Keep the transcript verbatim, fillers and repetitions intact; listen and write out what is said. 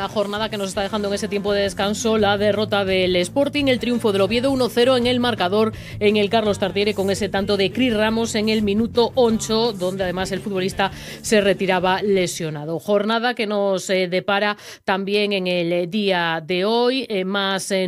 una jornada que nos está dejando en ese tiempo de descanso la derrota del Sporting, el triunfo del Oviedo uno cero en el marcador en el Carlos Tartiere con ese tanto de Cris Ramos en el minuto ocho, donde además el futbolista se retiraba lesionado. Jornada que nos eh, depara también en el día de hoy, eh, más eh,